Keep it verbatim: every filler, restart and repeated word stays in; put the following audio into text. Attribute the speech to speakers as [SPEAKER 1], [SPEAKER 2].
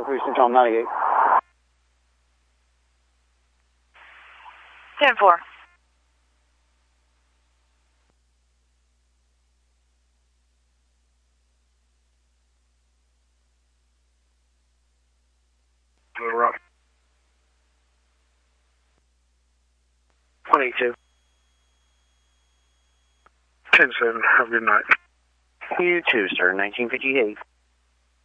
[SPEAKER 1] Houston, Tom ninety-eight.
[SPEAKER 2] ten four.
[SPEAKER 3] Little Rock. one eighty-two. ten seven. Have a good night.
[SPEAKER 1] You too, sir. nineteen fifty-eight.